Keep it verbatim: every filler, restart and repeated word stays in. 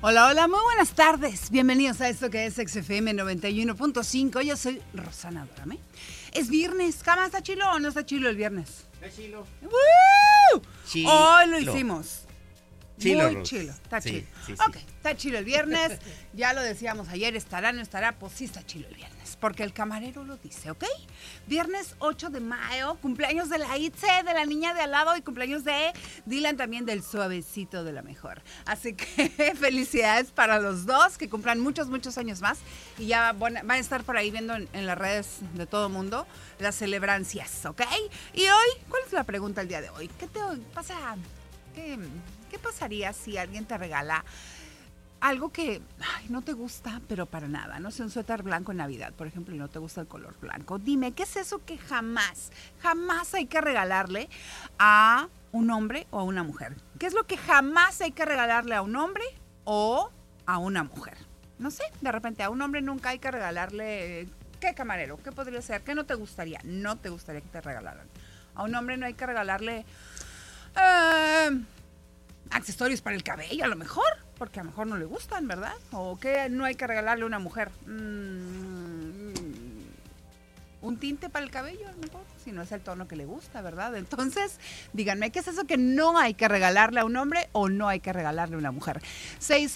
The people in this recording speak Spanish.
Hola, hola, muy buenas tardes. Bienvenidos a esto que es X F M noventa y uno punto cinco. Yo soy Rosana Dorame. Es viernes. ¿Cama está chilo o no está chilo el viernes? Está chilo. ¡Woo! Chilo. Hoy lo hicimos. Chilo, Muy Ros. chilo. Está Sí, chilo. sí, sí. Ok, está chilo el viernes. Ya lo decíamos ayer, estará, no estará. Pues sí está chilo el viernes, porque el camarero lo dice, ¿ok? Viernes ocho de mayo, cumpleaños de la Itze, de la niña de al lado, y cumpleaños de Dylan también, del suavecito de la mejor. Así que felicidades para los dos, que cumplan muchos, muchos años más. Y ya van, van a estar por ahí viendo en, en las redes de todo el mundo las celebrancias, ¿ok? Y hoy, ¿cuál es la pregunta el día de hoy? ¿Qué te pasa? ¿Qué, qué pasaría si alguien te regala algo que ay, no te gusta, pero para nada? No sé, un suéter blanco en Navidad, por ejemplo, y no te gusta el color blanco. Dime, ¿qué es eso que jamás, jamás hay que regalarle a un hombre o a una mujer? ¿Qué es lo que jamás hay que regalarle a un hombre o a una mujer? No sé, de repente a un hombre nunca hay que regalarle... ¿Qué, camarero? ¿Qué podría ser? ¿Qué no te gustaría? No te gustaría que te regalaran. A un hombre no hay que regalarle... Uh, accesorios para el cabello, a lo mejor, porque a lo mejor no le gustan, ¿verdad? O que no hay que regalarle a una mujer mm, un tinte para el cabello, a lo mejor, si no es el tono que le gusta, ¿verdad? Entonces, díganme, ¿qué es eso que no hay que regalarle a un hombre o no hay que regalarle a una mujer? seis